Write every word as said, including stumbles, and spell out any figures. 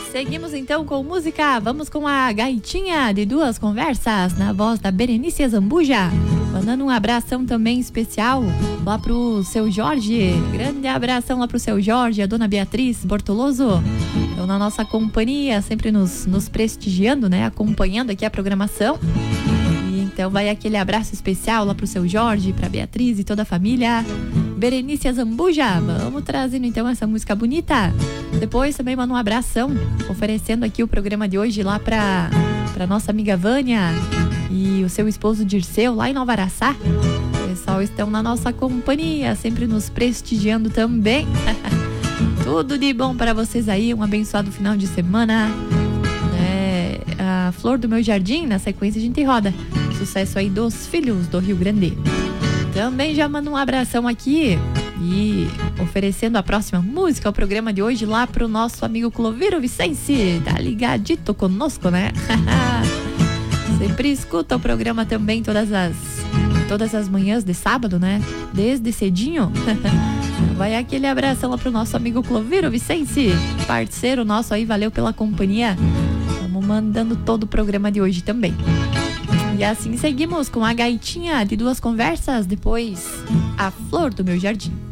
Seguimos então com música. Vamos com a Gaitinha de Duas Conversas, na voz da Berenice Zambuja. Mandando um abração também especial lá pro seu Jorge. Grande abração lá pro seu Jorge, a dona Beatriz Bortoloso. Estão na nossa companhia, sempre nos, nos prestigiando, né? Acompanhando aqui a programação. E então vai aquele abraço especial lá pro seu Jorge, pra Beatriz e toda a família. Berenice Zambuja, vamos trazendo então essa música bonita. Depois também manda um abração, oferecendo aqui o programa de hoje lá pra, pra nossa amiga Vânia e o seu esposo Dirceu, lá em Nova Araçá. O pessoal estão na nossa companhia, sempre nos prestigiando também. Tudo de bom para vocês aí, um abençoado final de semana. É, a Flor do Meu Jardim, na sequência a gente roda. Sucesso aí dos Filhos do Rio Grande. Também já mando um abração aqui e oferecendo a próxima música, o programa de hoje lá pro nosso amigo Cloviro Vicente. Tá ligadito conosco, né? Sempre escuta o programa também todas as, todas as manhãs de sábado, né? Desde cedinho. Vai aquele abração lá pro nosso amigo Cloviro Vicente, parceiro nosso aí, valeu pela companhia. Vamos mandando todo o programa de hoje também. E assim seguimos com a Gaitinha de Duas Conversas, depois a Flor do Meu Jardim.